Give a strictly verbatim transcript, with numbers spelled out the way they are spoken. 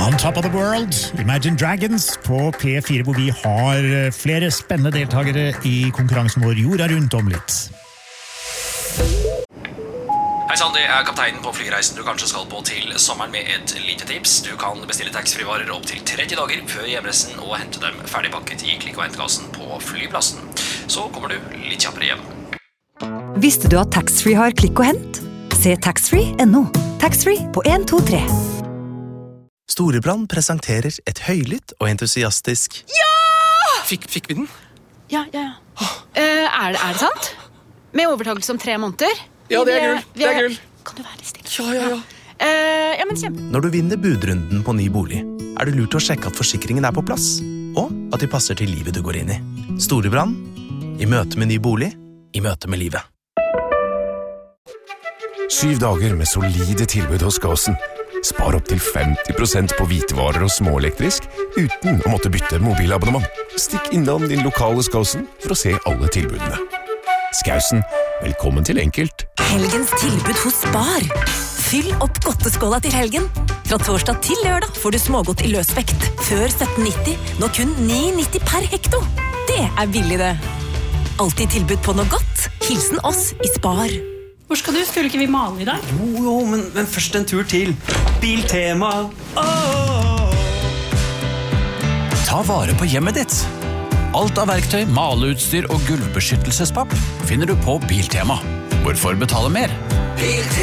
On Top of the World, Imagine Dragons på P fire, hvor vi har flere spennende deltagere i konkurransen vår jorda rundt om litt. Hei sann, det er kapteinen på flyreisen du kanskje skal på til sommeren med et lite tips. Du kan bestille taxfree-varer opp til tretti dager før hjemreisen og hente dem ferdigpakket i klikk- og hentekassen på flyplassen. Så kommer du litt kjappere hjem. Visste du at taxfree har klikk og hent? Se taxfree punktum no. Taxfree på en to tre. Storebrand presenterer et høylytt og entusiastisk Ja! Fikk, fikk vi den? Ja, ja, ja. Uh, er, det, er det sant? Med overtakelse om tre måneder? Ja, det er gull. Det er gull. Kan du være litt stille? Ja, ja, ja. Uh, ja, men kjempe. Når du vinner budrunden på ny bolig, er det lurt å sjekke at forsikringen er på plass, og at de passer til livet du går inn i. Storebrand, i møte med ny bolig, i møte med livet. Syv dager med solide tilbud hos Gåsen. Spar opp til femti prosent på hvitevarer og småelektrisk uten å måtte bytte mobilabonnement. Stikk innom din lokale Skåsen for å se alle tilbudene. Skausen, velkommen til enkelt. Helgens tilbud hos Spar. Fyll opp godteskåla til helgen. Fra torsdag til lørdag får du smågodt i løsvekt. Før sytten nitti, nå kun ni nitti per hekto. Det er billig det. Alltid tilbud på noe godt. Hilsen oss i Spar. Hvor skal du? Skulle ikke vi male i dag? Jo, jo, men, men først en tur til Biltema. Oh! Ta vare på hjemmet ditt. Alt av verktøy, maleutstyr og gulvbeskyttelsespapp finner du på Biltema. Hvorfor betale mer? Biltema.